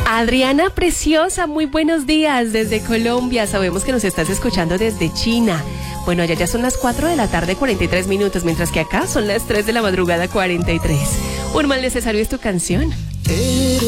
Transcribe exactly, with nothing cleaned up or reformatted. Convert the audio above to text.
Adriana Preciosa, muy buenos días desde Colombia. Sabemos que nos estás escuchando desde China. Bueno, allá ya son las cuatro de la tarde, cuarenta y tres minutos, mientras que acá son las tres de la madrugada, cuarenta y tres. Un mal necesario es tu canción.